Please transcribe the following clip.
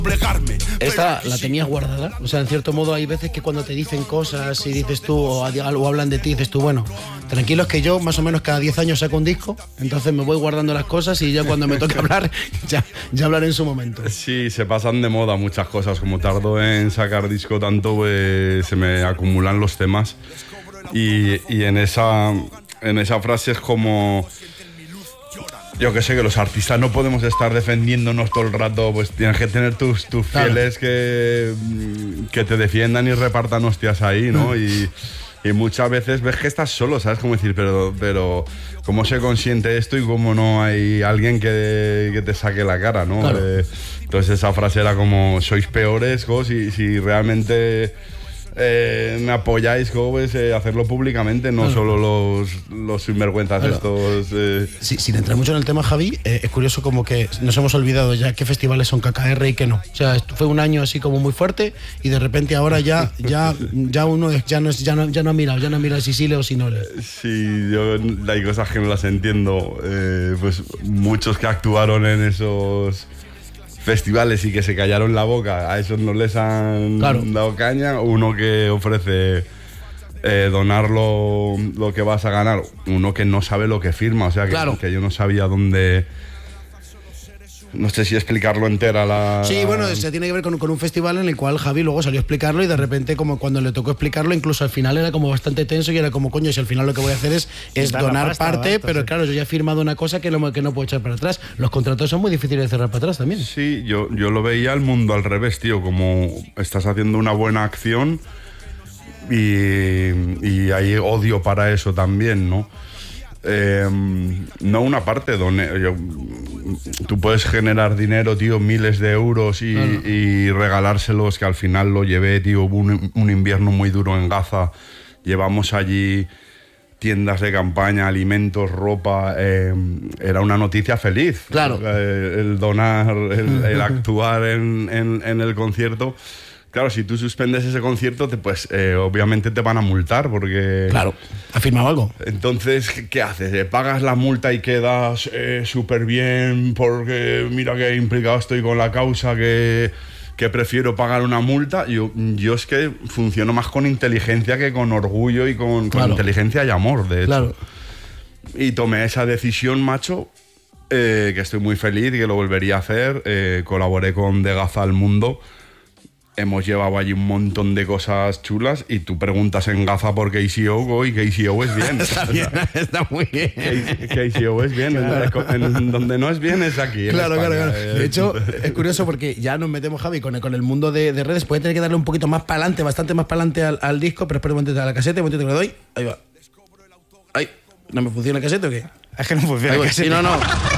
Esta la tenías guardada, o sea, en cierto modo hay veces que cuando te dicen cosas y dices tú o hablan de ti, dices tú, bueno, tranquilos que yo más o menos cada 10 años saco un disco, entonces me voy guardando las cosas y ya cuando me toque hablar, ya hablaré en su momento. Sí, se pasan de moda muchas cosas, como tardo en sacar disco tanto, pues se me acumulan los temas y en esa frase es como... Yo que sé, que los artistas no podemos estar defendiéndonos todo el rato, pues tienes que tener tus fieles que te defiendan y repartan hostias ahí, ¿no? Y muchas veces ves que estás solo, ¿sabes? Como decir, pero ¿cómo se consiente esto y cómo no hay alguien que te saque la cara, ¿no? Claro. Entonces esa frase era como, sois peores, si realmente... me apoyáis, pues, hacerlo públicamente, no solo los sinvergüenzas estos. Sin entrar mucho en el tema, Javi, es curioso como que nos hemos olvidado ya qué festivales son KKR y qué no. O sea, fue un año así como muy fuerte y de repente ahora ya uno ya no ha mirado si sí o si no. Sí, yo hay cosas que no las entiendo. Pues muchos que actuaron en esos festivales y que se callaron la boca, a esos no les han dado caña. Uno que ofrece donar lo que vas a ganar, uno que no sabe lo que firma, o sea que yo no sabía dónde... No sé si explicarlo entera Sí, bueno, se tiene que ver con un festival en el cual Javi luego salió a explicarlo y de repente como cuando le tocó explicarlo, incluso al final era como bastante tenso y era como, coño, si al final lo que voy a hacer es donar parte, pero claro, yo ya he firmado una cosa que no puedo echar para atrás. Los contratos son muy difíciles de cerrar para atrás también. Sí, yo lo veía el mundo al revés, tío, como estás haciendo una buena acción y hay odio para eso también, ¿no? No una parte, tú puedes generar dinero, tío, miles de euros y regalárselos, que al final lo llevé, tío, hubo un invierno muy duro en Gaza, llevamos allí tiendas de campaña, alimentos, ropa, era una noticia feliz. Claro. El donar, el actuar en el concierto. Claro, si tú suspendes ese concierto, pues obviamente te van a multar porque... Claro, ¿ha firmado algo? Entonces, ¿qué haces? ¿Pagas la multa y quedas súper bien porque mira que implicado estoy con la causa, que prefiero pagar una multa? Yo es que funciono más con inteligencia que con orgullo y con inteligencia y amor, de hecho. Claro. Y tomé esa decisión, macho, que estoy muy feliz y que lo volvería a hacer. Colaboré con De Gaza al Mundo. Hemos llevado allí un montón de cosas chulas y tú preguntas en Gaza por KCO y KCO es bien. Está bien, está muy bien. KCO es bien, en donde no es bien es aquí. Claro. De hecho, es curioso porque ya nos metemos, Javi, con el mundo de redes. Puede tener que darle un poquito más para adelante, bastante más para adelante al disco, pero espera un momentito a la caseta, un momentito que le doy. Ahí va. Ay, ¿no me funciona el casete o qué? Es que no funciona el casete. Sí, no.